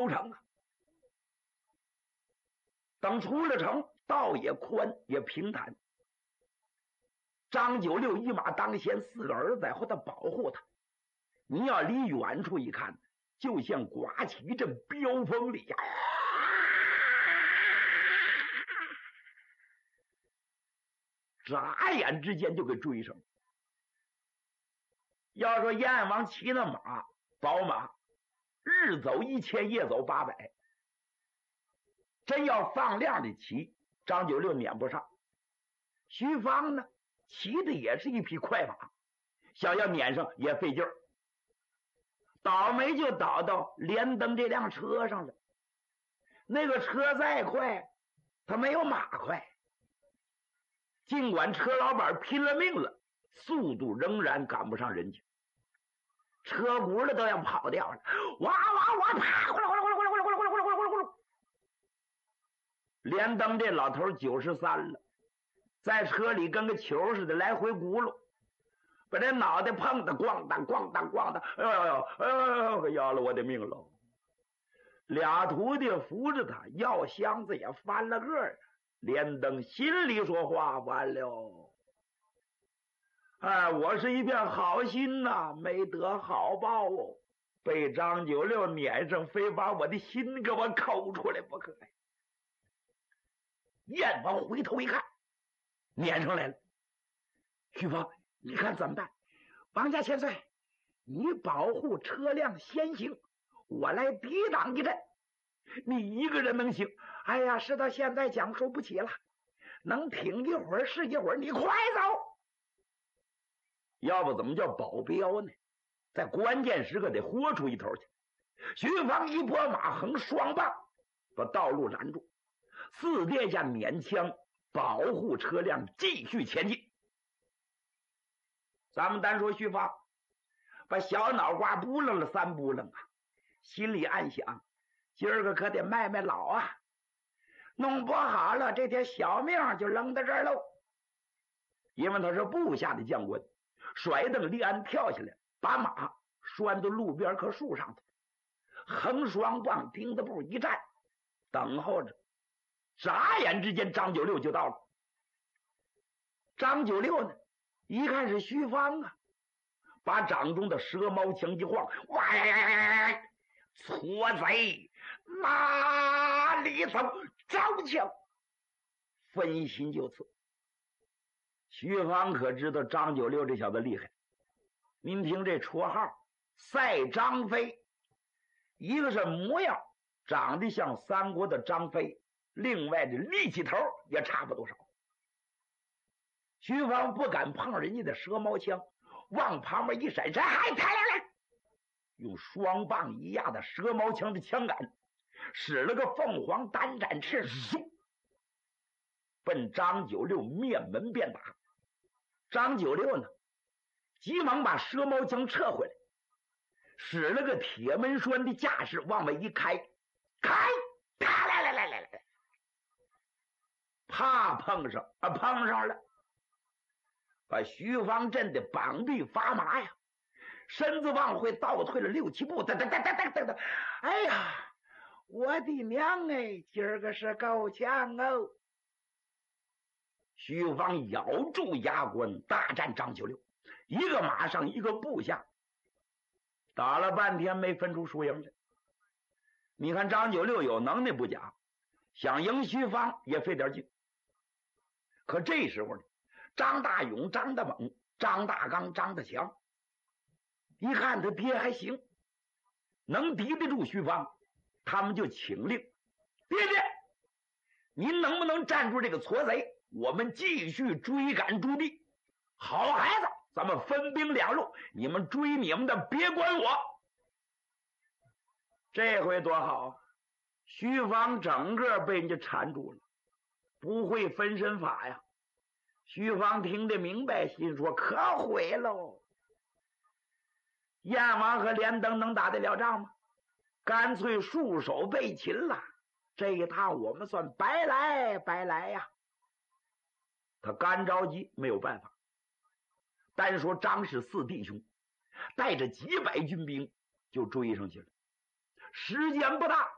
城啊。等出了城，道也宽也平坦。张九六一马当先，4个儿子在后头保护他。你要离远处一看，就像刮起一阵飙风里呀，眨眼之间就给追上。要说燕王骑那马，宝马，日走1000，夜走800，真要放量的骑，张九六撵不上。徐芳呢，骑的也是一匹快马，想要撵上也费劲儿。倒霉就倒到连登这辆车上了。那个车再快，它没有马快。尽管车老板拼了命了，速度仍然赶不上人家，车轱辘都要跑掉了。哇哇哇！啪！呼噜呼噜呼噜呼噜呼噜呼噜呼噜呼噜呼噜呼噜。连登这老头93了，在车里跟个球似的来回轱辘，把这脑袋碰得咣当咣当咣当，哎呦，要了我的命喽！俩徒弟扶着他，药箱子也翻了个儿。连登心里说话，完了，哎，我是一片好心呐，没得好报哦，被张九六撵上，非把我的心给我抠出来不可呀！燕王回头一看，撵上来了。徐芳，你看怎么办？王家千岁，你保护车辆先行，我来抵挡一阵。你一个人能行？哎呀，事到现在讲述不起了，能挺一会儿是一会儿，你快走！要不怎么叫保镖呢？在关键时刻得豁出一头去。徐芳一拨马横双棒，把道路拦住，四殿下勉强保护车辆继续前进。咱们单说徐芳，把小脑瓜扑棱了3扑棱啊，心里暗想，今儿个可得卖卖老啊，弄不好了这条小命就扔到这儿喽。因为他是部下的将官，甩蹬立鞍跳下来，把马拴到路边棵树上头，横双棒钉子步一站，等候着。眨眼之间张九六就到了。张九六呢，一看是徐芳啊，把掌中的蛇矛枪一晃，喂，错贼哪里走，招枪，分心就刺。徐芳可知道张九六这小子厉害，您听这绰号赛张飞，一个是模样长得像三国的张飞，另外的力气头也差不多少。徐芳不敢碰人家的蛇矛枪，往旁边一闪身，还抬来，用双棒一压的蛇矛枪的枪杆，使了个凤凰单展翅，奔张九六面门便打。张九六呢，急忙把蛇矛枪撤回来，使了个铁门栓的架势，往外一开，开，来，怕碰上了，把徐芳震的膀臂发麻呀，身子往回倒退了6、7步，噔，哎呀，我的娘哎，今儿个是够呛哦！徐芳咬住牙关，大战张九六，一个马上一个部下，打了半天没分出输赢来。你看张九六有能耐不假，想赢徐芳也费点劲。可这时候呢，张大勇、张大猛、张大刚、张大强一看他爹还行，能敌得住徐芳，他们就请令：爹，您能不能站住这个矬贼？我们继续追赶朱棣。好孩子，咱们分兵2路，你们追你们的，别管我。这回多好，徐芳整个被人家缠住了，不会分身法呀。徐芳听得明白，心说可毁喽。燕王和连登能打得了仗吗？干脆束手被擒了，这一趟我们算白来呀。他干着急，没有办法。单说张氏4弟兄带着几百军兵就追上去了，时间不大，